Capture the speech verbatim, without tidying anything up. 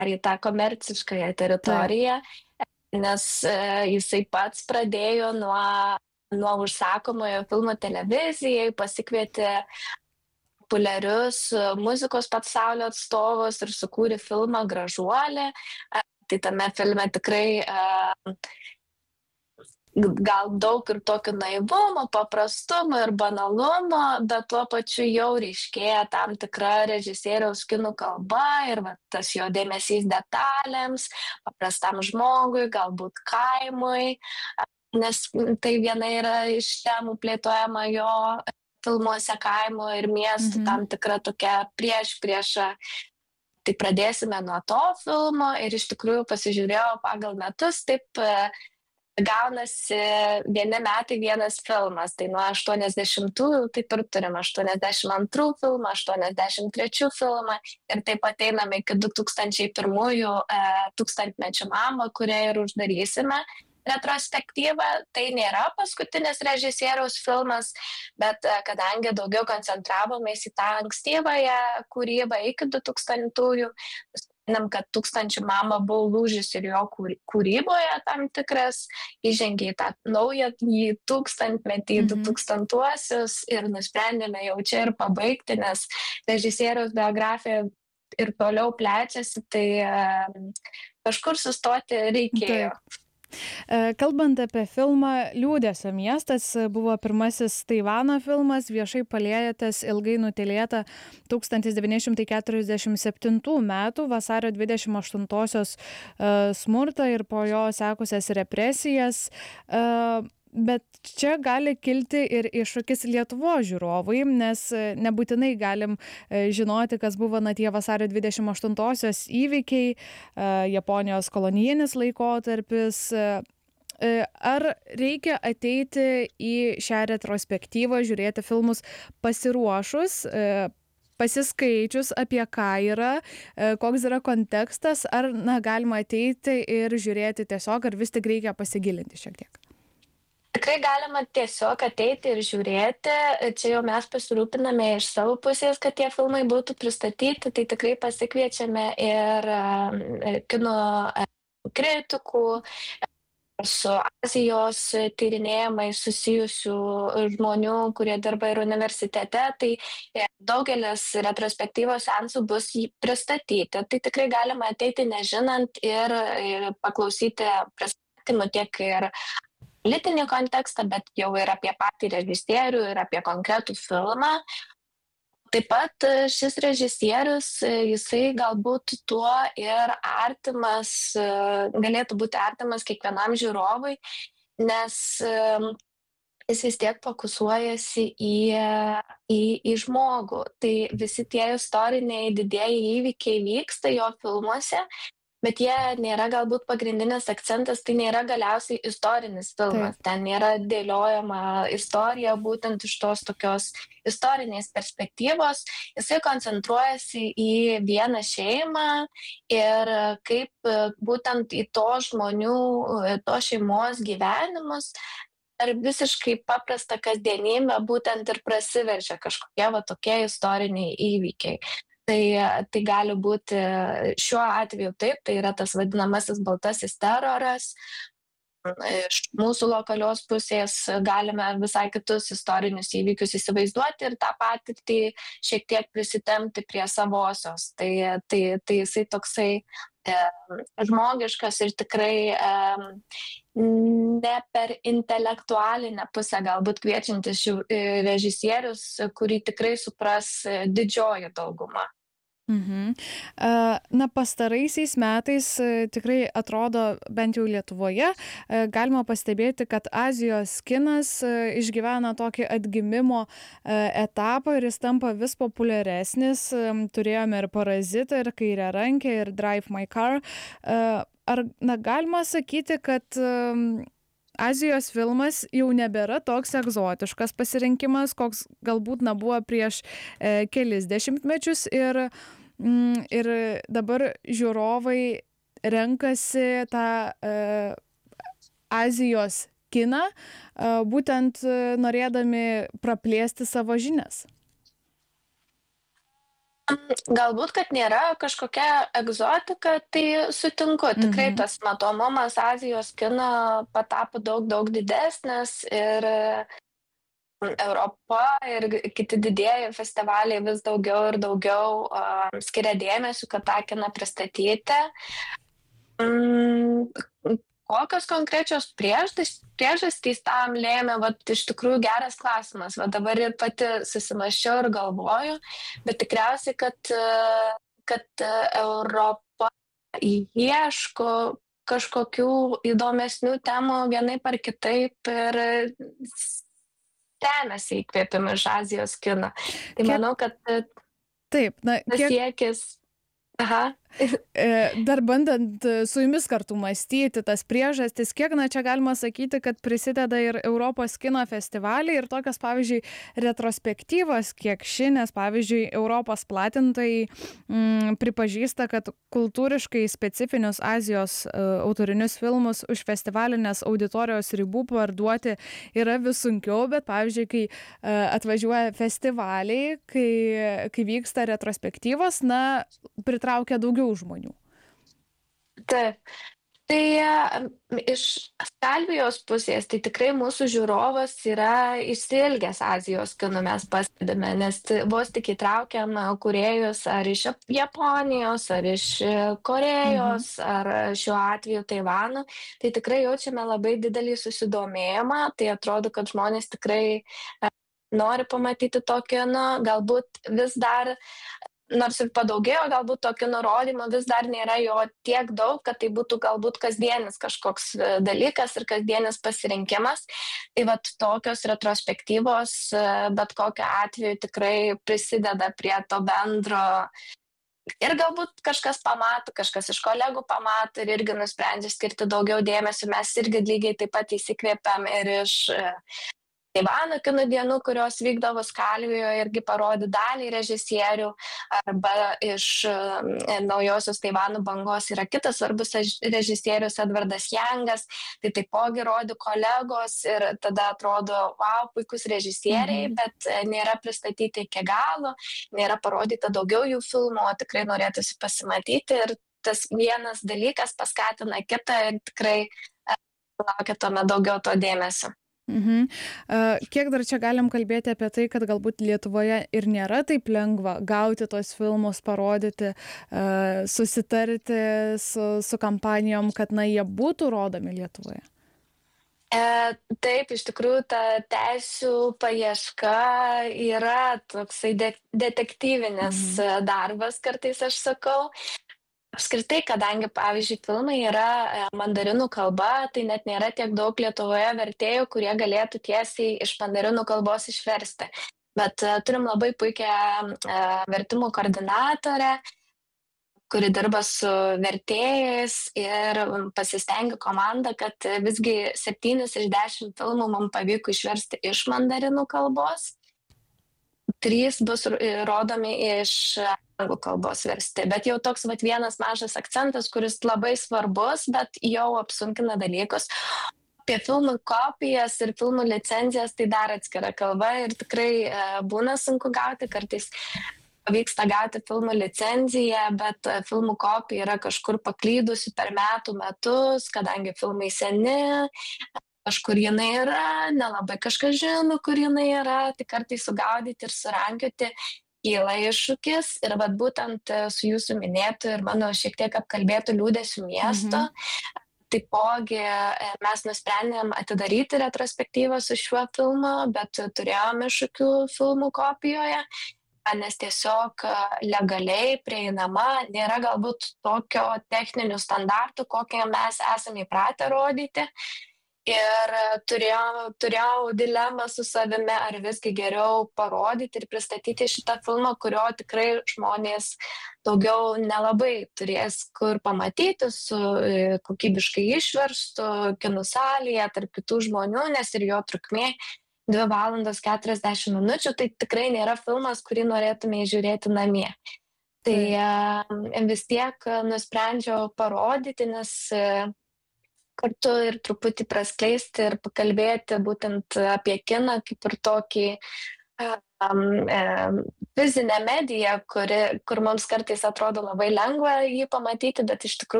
į tą komerciškąją Taip. teritoriją, nes jisai pats pradėjo nuo, nuo užsakomojo filmo televizijai, pasikvietė populiarius muzikos pasaulio atstovus ir sukūrė filmą Gražuolė. Tai tame filme tikrai gal daug ir tokio naivumo, paprastumo ir banalumo, bet tuo pačiu jau ryškėja tam tikra režisieriaus kinų kalba ir va, tas jo dėmesys detalėms, paprastam žmogui, galbūt kaimui, nes tai viena yra iš temų plėtojama jo filmuose kaimo ir miestų, Mhm. tam tikra tokia priešprieša. Tai pradėsime nuo to filmo ir iš tikrųjų pasižiūrėjau pagal metus, taip gaunasi vieni metai vienas filmas. Tai nuo aštuoniasdešimtųjų taip ir turim aštuoniasdešimt antrų filmą, aštuoniasdešimt trečių filmą ir taip ateiname iki du tūkstančiai pirmųjų tūkstantmečio mamą, kurią ir uždarysime. Retrospektyva tai nėra paskutinis režisieriaus filmas, bet kadangi daugiau koncentravomės į tą ankstyvąją kūrybą iki du tūkstantųjų, žinom, kad tūkstančių mama buvo lūžis ir jo kūryboje tam tikras, įžengė į tą naują į tūkstantmetį, į du tūkstantuosius ir nusprendėme jau čia ir pabaigti, nes režisieriaus biografija ir toliau plečiasi, tai kažkur sustoti reikėjo. Taip. Kalbant apie filmą Liūdesio miestas, buvo pirmasis Taivano filmas, viešai palietęs ilgai nutylėtą tūkstantis devyni šimtai keturiasdešimt septintų metų vasario dvidešimt aštuntosios smurtą ir po jo sekusias represijas. Bet čia gali kilti ir iššūkis Lietuvos žiūrovui, nes nebūtinai galim žinoti, kas buvo na tie vasario dvidešimt aštuntosios įvykiai, Japonijos kolonijinis laikotarpis. Ar reikia ateiti į šią retrospektyvą, žiūrėti filmus pasiruošus, pasiskaičius apie ką yra, koks yra kontekstas, ar na, galima ateiti ir žiūrėti tiesiog, ar vis tik reikia pasigilinti šiek tiek? Tikrai galima tiesiog ateiti ir žiūrėti, čia jau mes pasirūpiname iš savo pusės, kad tie filmai būtų pristatyti, tai tikrai pasikviečiame ir kino kritikų, su Azijos tyrinėjimais susijusių žmonių, kurie dirba ir universitete, tai daugelis retrospektyvos seansų bus pristatyti. Tai tikrai galima ateiti nežinant ir, ir paklausyti pristatymų tiek ir politinį kontekstą, bet jau ir apie patį režisierių, ir apie konkretų filmą. Taip pat šis režisierius, jisai galbūt tuo ir artimas, galėtų būti artimas kiekvienam žiūrovui, nes jis vis tiek fokusuojasi į, į, į žmogų. Tai visi tie istoriniai didieji įvykiai vyksta jo filmuose, bet jie nėra galbūt pagrindinis akcentas, tai nėra galiausiai istorinis filmas. Taip. Ten nėra dėliojama istorija būtent iš tos tokios istorinės perspektyvos. Jisai koncentruojasi į vieną šeimą ir kaip būtent į to žmonių, to šeimos gyvenimus ar visiškai paprastą kasdienybę būtent ir prasiveržia kažkokie va tokie istoriniai įvykiai. Tai, tai gali būti šiuo atveju taip, tai yra tas vadinamasis baltasis teroras. Iš mūsų lokalios pusės galime visai kitus istorinius įvykius įsivaizduoti ir tą patirtį šiek tiek prisitempti prie savosios. Tai, tai, tai jisai toksai e, žmogiškas ir tikrai e, ne per intelektualinę pusę galbūt kviečiantis režisierius, kurį tikrai supras didžioji dauguma. Mhm. Na, pastaraisiais metais tikrai atrodo, bent jau Lietuvoje, galima pastebėti, kad Azijos kinas išgyvena tokį atgimimo etapą ir jis tampa vis populiaresnis. Turėjome ir Parazitą, ir Kairiarankę, ir Drive My Car. Ar na, galima sakyti, kad Azijos filmas jau nebėra toks egzotiškas pasirinkimas, koks galbūt na, buvo prieš e, kelis dešimtmečius ir, mm, ir dabar žiūrovai renkasi tą e, Azijos kiną, e, būtent norėdami praplėsti savo žinias. Galbūt, kad nėra kažkokia egzotika, tai sutinku. Tikrai Mhm. tas matomumas Azijos kino patapo daug, daug didesnis ir Europa ir g kiti didieji festivaliai vis daugiau ir daugiau, a, skiria dėmesio, kad tą kiną pristatyti. Mm, kokios konkrečios prieždas priežastys tam lėmė, vat iš tikrųjų geras klausimas. Va dabar ir pati susimąsčiau ir galvoju, bet tikriausiai, kad kad Europa ieško kažkokių įdomesnių temų vienaip ar kitaip ir semiasi įkvėpimo iš Azijos kino. Tai Kiek manau, kad Taip, na, tas kiek siekis aha. E, dar bandant su jumis kartu mąstyti tas priežastis, kiek, na, čia galima sakyti, kad prisideda ir Europos kino festivaliai ir tokios, pavyzdžiui, retrospektyvos, kiek ši, nes, pavyzdžiui, Europos platintojai mm, pripažįsta, kad kultūriškai specifinius Azijos uh, autorinius filmus už festivalinės auditorijos ribų parduoti yra vis sunkiau, bet, pavyzdžiui, kai uh, atvažiuoja festivaliai, kai, kai vyksta retrospektyvos, na, pritraukia daugiau žmonių. Taip. Tai iš Skalvijos pusės, tai tikrai mūsų žiūrovas yra išsiilgęs Azijos kino, mes pastebime, nes vos tik įtraukiam kūrėjus ar iš Japonijos, ar iš Korėjos, Mhm. ar šiuo atveju Taivano, tai tikrai jaučiame labai didelį susidomėjimą, tai atrodo, kad žmonės tikrai nori pamatyti to kino, galbūt vis dar nors ir padaugėjo, galbūt to kino rodymo vis dar nėra jo tiek daug, kad tai būtų galbūt kasdienis kažkoks dalykas ir kasdienis pasirinkimas. Tai vat tokios retrospektyvos bet kokiu atveju tikrai prisideda prie to bendro. Ir galbūt kažkas pamato, kažkas iš kolegų pamato ir irgi nusprendžia skirti daugiau dėmesio. Mes irgi lygiai taip pat įsikvėpiam ir iš Taivano kino dienų, kurios vykdavo Skalvijoje, irgi parodė dalį režisierių, arba iš naujosios Taivano bangos yra kitas svarbus režisierius Edvardas Jangas, tai taipogi rodė kolegos ir tada atrodo, wow, puikus režisieriai, Mhm. bet nėra pristatyti iki galo, nėra parodyta daugiau jų filmų, o tikrai norėtųsi pasimatyti ir tas vienas dalykas paskatina kitą ir tikrai laukia tuomet daugiau to dėmesio. Mhm. Kiek dar čia galim kalbėti apie tai, kad galbūt Lietuvoje ir nėra taip lengva gauti tos filmus, parodyti, susitarti su, su kampanijom, kad, na, jie būtų rodomi Lietuvoje? E, taip, iš tikrųjų, ta teisių paieška yra toksai de detektyvinis Mhm. darbas, kartais aš sakau. Apskritai, kadangi, pavyzdžiui, filmai yra mandarinų kalba, tai net nėra tiek daug Lietuvoje vertėjų, kurie galėtų tiesiai iš mandarinų kalbos išversti. Bet turim labai puikią vertimų koordinatorę, kuri dirba su vertėjais ir pasistengia komanda, kad visgi septynis iš dešimt filmų mums pavyko išversti iš mandarinų kalbos. Trys bus rodomi iš anglų kalbos versti, bet jau toks vat vienas mažas akcentas, kuris labai svarbus, bet jau apsunkina dalykus. Apie filmų kopijas ir filmų licenzijas tai dar atskira kalba ir tikrai būna sunku gauti, kartais pavyksta gauti filmų licenciją, bet filmų kopija yra kažkur paklydusi per metų metus, kadangi filmai seni, kažkur jinai yra, nelabai kažkas žino, kur jinai yra, tai kartais sugaudyti ir surankioti kyla iššūkis. Ir vat būtent su jūsų minėtu ir mano šiek tiek apkalbėtų Liūdesių miesto, Mhm. taipogi mes nusprendėm atidaryti retrospektyvą su šiuo filmu, bet turėjom iššūkių filmų kopijoje, nes tiesiog legaliai prieinama nėra galbūt tokio techninių standartų, kokie mes esame įpratę rodyti. Ir turėjau, turėjau dilemą su savimi, ar visgi geriau parodyti ir pristatyti šitą filmą, kurio tikrai žmonės daugiau nelabai turės kur pamatyti su kokybiškai išverstu kinų salėje tarp kitų žmonių, nes ir jo trukmė dvi valandos keturiasdešimt minučių, tai tikrai nėra filmas, kurį norėtume žiūrėti namie. Tai vis tiek nusprendžiau parodyti, nes kartu ir truputį praskleisti ir pakalbėti būtent apie kiną kaip ir tokį am, em, fizinė medija, kuri kur mums kartais atrodo labai lengva jį pamatyti, bet iš tikrųjų